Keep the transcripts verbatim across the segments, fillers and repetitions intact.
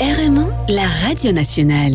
R M O, la radio nationale.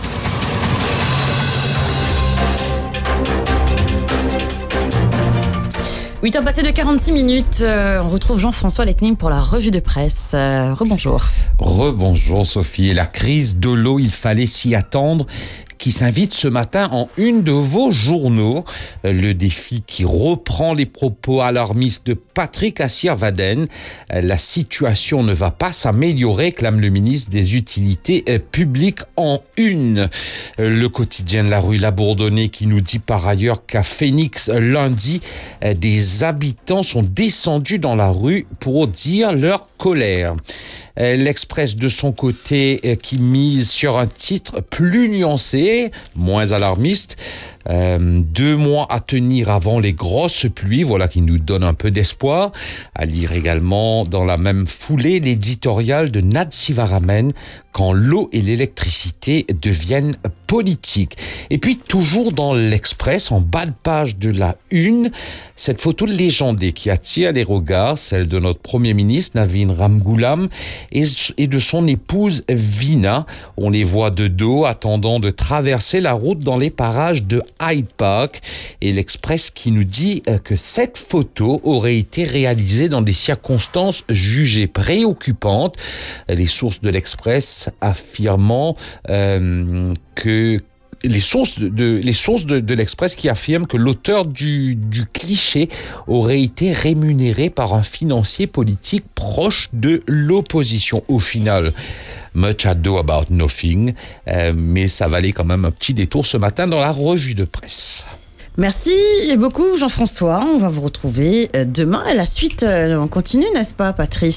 huit heures passées de quarante-six minutes, euh, on retrouve Jean-François Lecning pour la revue de presse. Euh, rebonjour. Rebonjour Sophie. La crise de l'eau, il fallait s'y attendre, qui s'invite ce matin en une de vos journaux. Le défi qui reprend les propos alarmistes de Patrick Assir-Vadden. La situation ne va pas s'améliorer, clame le ministre des Utilités publiques en une. Le quotidien de la rue Labourdonnais qui nous dit par ailleurs qu'à Phoenix, lundi, des habitants sont descendus dans la rue pour dire leur colère. L'Express de son côté qui mise sur un titre plus nuancé, moins alarmiste. Euh, deux mois à tenir avant les grosses pluies, voilà qui nous donne un peu d'espoir. À lire également dans la même foulée l'éditorial de Nad Sivaramen, quand l'eau et l'électricité deviennent politiques. Et puis toujours dans l'Express, en bas de page de la une, cette photo légendée qui attire les regards, celle de notre Premier ministre Navin Ramgoolam et de son épouse Vina. On les voit de dos attendant de traverser la route dans les parages de Hyde Park, et l'Express qui nous dit que cette photo aurait été réalisée dans des circonstances jugées préoccupantes. Les sources de l'Express affirmant euh, que Les sources de, les sources de, de l'Express qui affirment que l'auteur du, du cliché aurait été rémunéré par un financier politique proche de l'opposition. Au final, much ado about nothing, euh, mais ça valait quand même un petit détour ce matin dans la revue de presse. Merci beaucoup Jean-François, on va vous retrouver demain à la suite. On continue, n'est-ce pas Patrice ?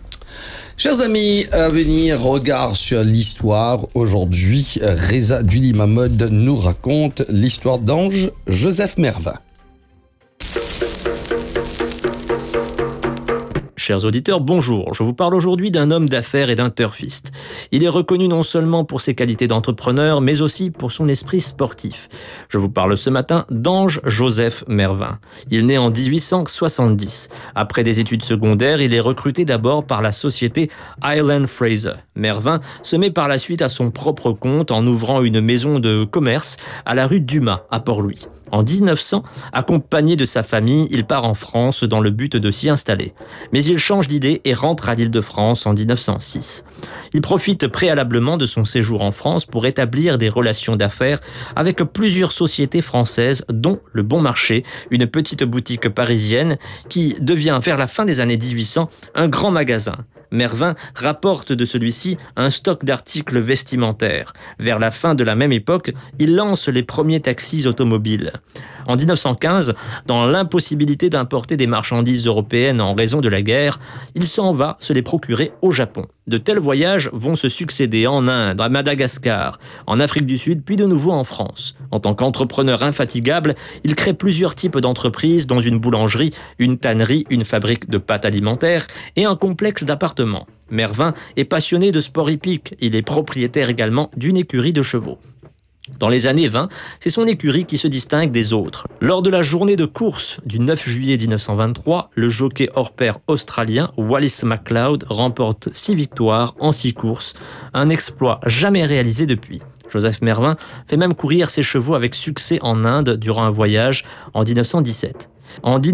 Chers amis, à venir, regard sur l'histoire. Aujourd'hui, Reza Duli-Mahmoud nous raconte l'histoire d'Ange Joseph Mervin. Chers auditeurs, bonjour. Je vous parle aujourd'hui d'un homme d'affaires et d'un turfiste. Il est reconnu non seulement pour ses qualités d'entrepreneur, mais aussi pour son esprit sportif. Je vous parle ce matin d'Ange Joseph Mervin. Il naît en dix-huit cent soixante-dix. Après des études secondaires, il est recruté d'abord par la société Highland Fraser. Mervin se met par la suite à son propre compte en ouvrant une maison de commerce à la rue Dumas, à Port-Louis. En dix-neuf cents, accompagné de sa famille, il part en France dans le but de s'y installer. Mais il change d'idée et rentre à l'Île-de-France en dix-neuf cent six. Il profite préalablement de son séjour en France pour établir des relations d'affaires avec plusieurs sociétés françaises, dont Le Bon Marché, une petite boutique parisienne qui devient vers la fin des années dix-huit cents un grand magasin. Mervin rapporte de celui-ci un stock d'articles vestimentaires. Vers la fin de la même époque, il lance les premiers taxis automobiles. En dix-neuf cent quinze, dans l'impossibilité d'importer des marchandises européennes en raison de la guerre, il s'en va se les procurer au Japon. De tels voyages vont se succéder en Inde, à Madagascar, en Afrique du Sud, puis de nouveau en France. En tant qu'entrepreneur infatigable, il crée plusieurs types d'entreprises, dont une boulangerie, une tannerie, une fabrique de pâtes alimentaires et un complexe d'appartements. Mervin est passionné de sport hippique. Il est propriétaire également d'une écurie de chevaux. Dans les années vingt, c'est son écurie qui se distingue des autres. Lors de la journée de course du neuf juillet dix-neuf cent vingt-trois, le jockey hors pair australien Wallace McLeod remporte six victoires en six courses, un exploit jamais réalisé depuis. Joseph Mervin fait même courir ses chevaux avec succès en Inde durant un voyage en dix-neuf cent dix-sept. En